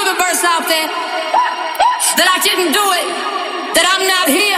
universe out there that I didn't do it, that I'm not here.